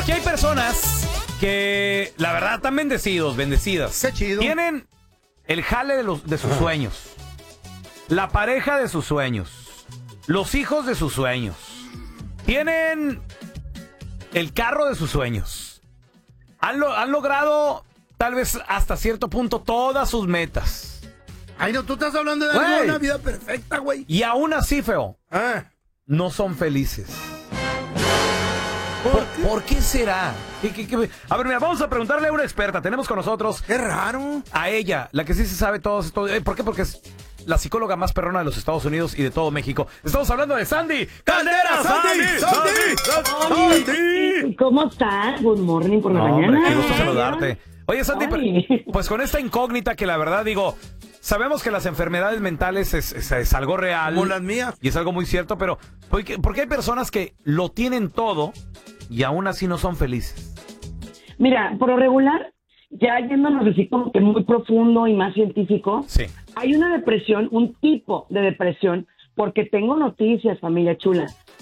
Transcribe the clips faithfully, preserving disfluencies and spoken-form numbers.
Aquí hay personas que, la verdad, están bendecidos, bendecidas. Qué chido. Tienen el jale de, los, de sus Ajá. sueños, la pareja de sus sueños, los hijos de sus sueños. Tienen el carro de sus sueños. Han, lo, han logrado, tal vez hasta cierto punto, todas sus metas. Ay, no, tú estás hablando de Güey. una vida perfecta, güey. Y aún así, feo, Ah. no son felices. ¿Por, ¿Por, qué? ¿por qué será? ¿Qué, qué, qué? A ver, mira, vamos a preguntarle a una experta. Tenemos con nosotros Qué raro. a ella, la que sí se sabe todo esto. Eh, ¿Por qué? Porque es la psicóloga más perrona de los Estados Unidos y de todo México. Estamos hablando de Sandy Caldera. ¡Sandy! ¡Sandy! ¡Sandy! ¿Cómo estás? Good morning por la No, hombre, mañana. qué gusto saludarte. Oye, Sandy, Ay. pero- pues con esta incógnita que la verdad digo, sabemos que las enfermedades mentales es, es- es algo real. Como las mías. Y es algo muy cierto, pero ¿por qué, por qué hay personas que lo tienen todo y aún así no son felices? Mira, por lo regular, ya yéndonos así como que muy profundo y más científico, Sí. hay una depresión, un tipo de depresión, porque tengo noticias, familia chula.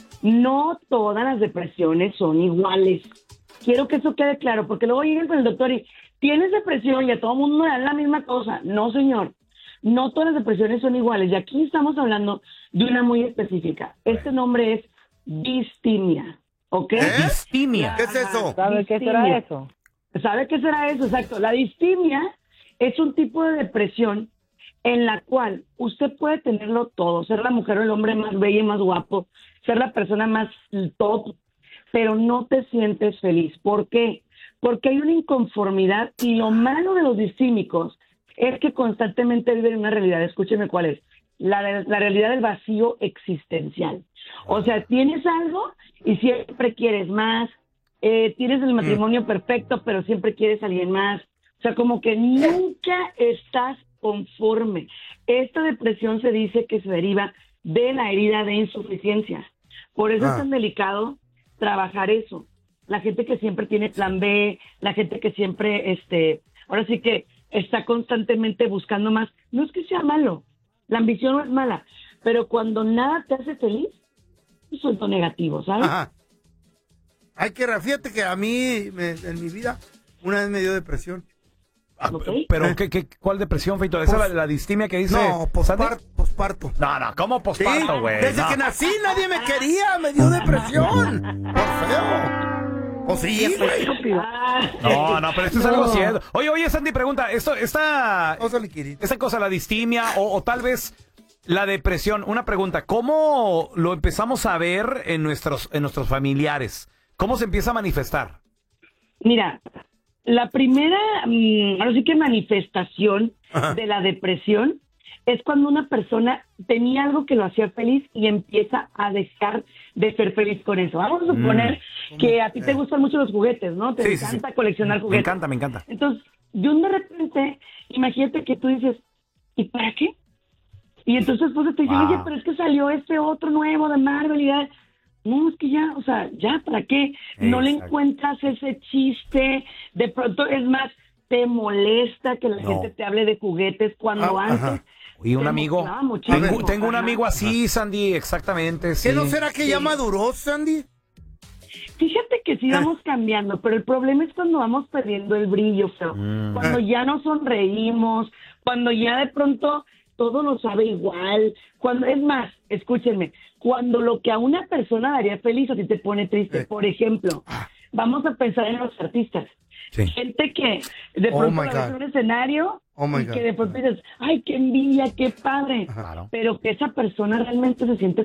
No todas las depresiones son iguales. Quiero que eso quede claro, porque luego llegan con el doctor y tienes depresión y a todo el mundo le dan la misma cosa. No, señor. No todas las depresiones son iguales. Y aquí estamos hablando de una muy específica. Este nombre es distimia. ¿Ok? ¿Eh? Distimia. ¿Qué es eso? ¿Sabe qué será eso? ¿Sabe qué será eso? Exacto. La distimia es un tipo de depresión en la cual usted puede tenerlo todo, ser la mujer o el hombre más bello y más guapo, ser la persona más top, pero no te sientes feliz. ¿Por qué? Porque hay una inconformidad y lo malo de los distímicos es que constantemente viven una realidad. Escúcheme cuál es. La, la realidad del vacío existencial. O sea, tienes algo y siempre quieres más. Eh, tienes el matrimonio perfecto, pero siempre quieres a alguien más. O sea, como que nunca estás conforme. Esta depresión se dice que se deriva de la herida de insuficiencia. Por eso Ah. es tan delicado trabajar eso. La gente que siempre tiene plan B, la gente que siempre, este, ahora sí que está constantemente buscando más. No es que sea malo, la ambición no es mala, pero cuando nada te hace feliz, es suelto negativo, ¿sabes? Ajá. Ay, que ra- fíjate que a mí, me- en mi vida, una vez me dio depresión. Ah, Ok. Pero, ¿qué, qué, ¿cuál depresión, Feito? ¿Esa Pos- la, la distimia que dice? No, Sandy? pospar- posparto. No, no, ¿cómo Sí, posparto, güey? desde No. que nací nadie me quería, me dio depresión. Por feo. O sí, güey. Ah, No, no, pero esto es algo no. cierto. Oye, oye, Sandy, pregunta, esto, esta, Cosa liquidita. esa cosa, la distimia o, o tal vez la depresión, una pregunta, ¿cómo lo empezamos a ver en nuestros, en nuestros familiares? ¿Cómo se empieza a manifestar? Mira, la primera, mm, ahora sí que manifestación Ajá. de la depresión es cuando una persona tenía algo que lo hacía feliz y empieza a dejar de ser feliz con eso. Vamos a suponer que a ti te gustan mucho los juguetes, ¿no? Te Sí, sí, encanta sí. coleccionar Me juguetes. encanta, me encanta. Entonces, de un de repente, imagínate que tú dices, ¿y para qué? Y entonces pues te dice, Wow. oye, pero es que salió este otro nuevo de Marvel y ya. No, es que ya, o sea, ya, ¿para qué? No le Exacto. encuentras ese chiste. De pronto, es más, te molesta que la No. gente te hable de juguetes cuando Ah, antes... ajá. Y un te amigo, emocionaba muchísimo. tengo, tengo un Ajá. amigo así, Sandy, exactamente, sí. ¿Qué no será que Sí. ya maduró, Sandy? Fíjate que sí vamos cambiando, pero el problema es cuando vamos perdiendo el brillo, feo. Mm. Cuando ya no sonreímos, cuando ya de pronto todo nos sabe igual. Cuando, es más, escúchenme, cuando lo que a una persona daría feliz a ti te pone triste. Sí. Por ejemplo, vamos a pensar en los artistas. Sí. Gente que de Oh, pronto my la ves God. en un escenario Oh, my y God. que de pronto dices, ay, qué envidia, qué padre. Claro. Pero que esa persona realmente se siente